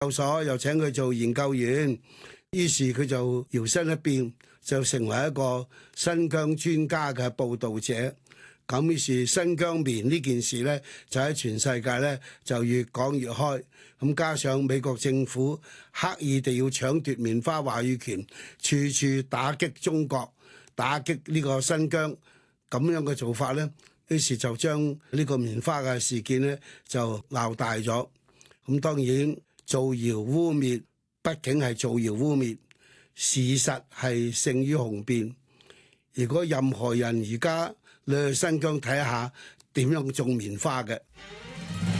究所又請佢做研究員，於是佢就搖身一變，就成為一個新疆專家嘅報導者。咁於是新疆棉呢件事呢，就喺全世界呢就越講越開。咁加上美國政府刻意地要搶奪棉花話語權，處處打擊中國，打擊呢個新疆咁樣嘅做法呢，於是就將呢個棉花嘅事件呢就鬧大咗。咁當然造謠污蔑，畢竟係造謠污蔑，事實係勝於雄辯。如果任何人而家你去新疆睇下點樣種棉花嘅。